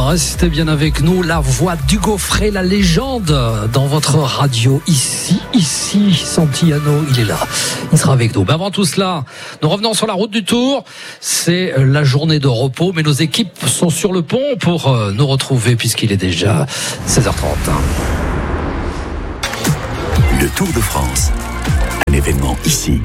restez bien avec nous. La voix d'Hugo Frey, la légende dans votre radio. Ici, Santillano, il est là. Il sera avec nous. Mais avant tout cela, nous revenons sur la route du Tour. C'est la journée de repos, mais nos équipes sont sur le pont pour nous retrouver puisqu'il est déjà 16h30. Le Tour de France, un événement ici.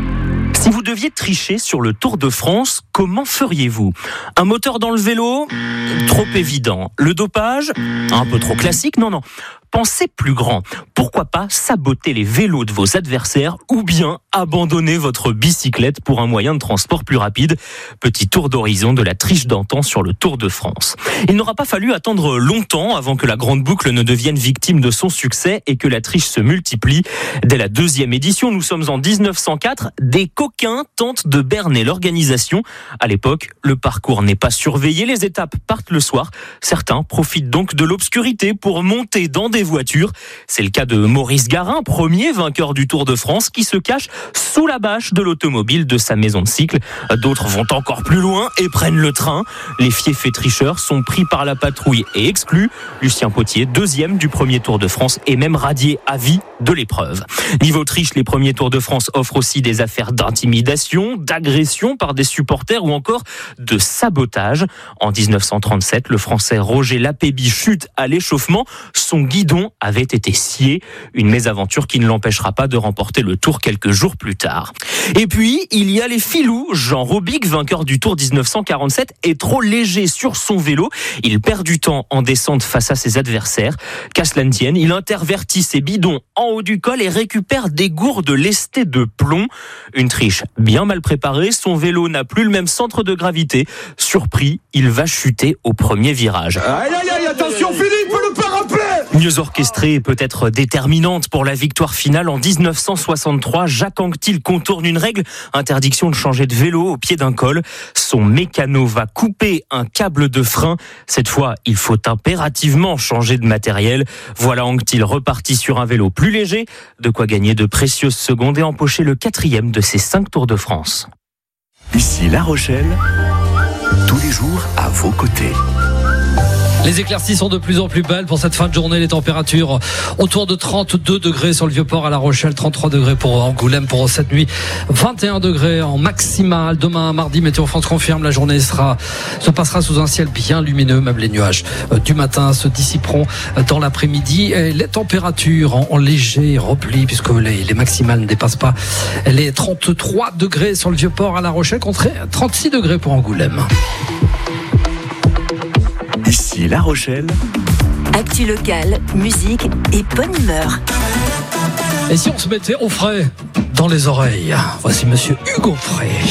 Si vous deviez tricher sur le Tour de France, comment feriez-vous ? Un moteur dans le vélo ? Trop évident. Le dopage ? Un peu trop classique ? Non. Pensez plus grand. Pourquoi pas saboter les vélos de vos adversaires ou bien abandonner votre bicyclette pour un moyen de transport plus rapide ? Petit tour d'horizon de la triche d'antan sur le Tour de France. Il n'aura pas fallu attendre longtemps avant que la grande boucle ne devienne victime de son succès et que la triche se multiplie. Dès la deuxième édition, nous sommes en 1904, des coquins tentent de berner l'organisation. À l'époque, le parcours n'est pas surveillé, les étapes partent le soir. Certains profitent donc de l'obscurité pour monter dans des voitures. C'est le cas de Maurice Garin, premier vainqueur du Tour de France, qui se cache sous la bâche de l'automobile de sa maison de cycle. D'autres vont encore plus loin et prennent le train. Les fiefs tricheurs sont pris par la patrouille et exclus. Lucien Potier, deuxième du premier Tour de France, est même radié à vie de l'épreuve. Niveau triche, les premiers Tours de France offrent aussi des affaires d'intimidation, d'agression par des supporters ou encore de sabotage. En 1937, le Français Roger Lapéby chute à l'échauffement. Son guidon avait été scié, une mésaventure qui ne l'empêchera pas de remporter le Tour quelques jours plus tard. Et puis, il y a les filous. Jean Robic, vainqueur du Tour 1947, est trop léger sur son vélo. Il perd du temps en descente face à ses adversaires. Qu'à cela ne tienne, il intervertit ses bidons en haut du col et récupère des gourdes lestées de plomb. Une triche bien mal préparée, son vélo n'a plus le même centre de gravité. Surpris, il va chuter au premier virage. Aïe, attention Philippe, le parapluie! Mieux orchestrée et peut-être déterminante pour la victoire finale en 1963, Jacques Anquetil contourne une règle, interdiction de changer de vélo au pied d'un col. Son mécano va couper un câble de frein. Cette fois, il faut impérativement changer de matériel. Voilà Anquetil reparti sur un vélo plus léger, de quoi gagner de précieuses secondes et empocher le 4e de ses 5 Tours de France. Ici La Rochelle, tous les jours à vos côtés. Les éclaircies sont de plus en plus belles pour cette fin de journée. Les températures autour de 32 degrés sur le Vieux-Port à La Rochelle, 33 degrés pour Angoulême pour cette nuit, 21 degrés en maximal. Demain, mardi, Météo France confirme, la journée se passera sous un ciel bien lumineux. Même les nuages du matin se dissiperont dans l'après-midi. Et les températures en léger repli, puisque les maximales ne dépassent pas les 33 degrés sur le Vieux-Port à La Rochelle, contre 36 degrés pour Angoulême. Ici La Rochelle. Actu locale, musique et bonne humeur. Et si on se mettait au frais dans les oreilles ? Voici Monsieur Hugo Frey.